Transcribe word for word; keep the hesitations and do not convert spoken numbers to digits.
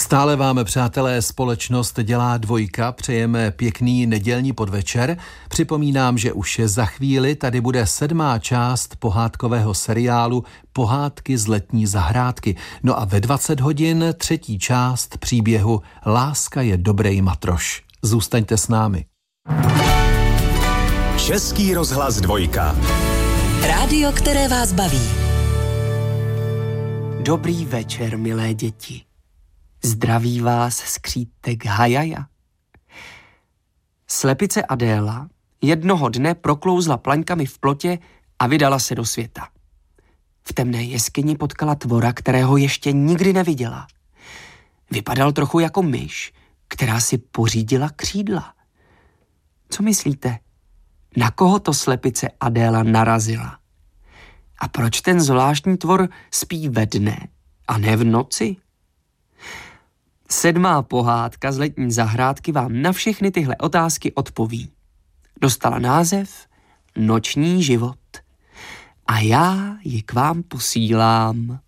Stále vám, přátelé, společnost dělá dvojka, přejeme pěkný nedělní podvečer. Připomínám, že už za chvíli tady bude sedmá část pohádkového seriálu Pohádky z letní zahrádky. No a ve dvacet hodin třetí část příběhu Láska je dobrej matroš. Zůstaňte s námi. Český rozhlas dvojka. Rádio, které vás baví. Dobrý večer, milé děti. Zdraví vás skřítek Hajaja. Slepice Adéla jednoho dne proklouzla plaňkami v plotě a vydala se do světa. V temné jeskyni potkala tvora, kterého ještě nikdy neviděla. Vypadal trochu jako myš, která si pořídila křídla. Co myslíte? Na koho to slepice Adéla narazila? A proč ten zvláštní tvor spí ve dne a ne v noci? Sedmá pohádka z letní zahrádky vám na všechny tyhle otázky odpoví. Dostala název Noční život. A já ji k vám posílám.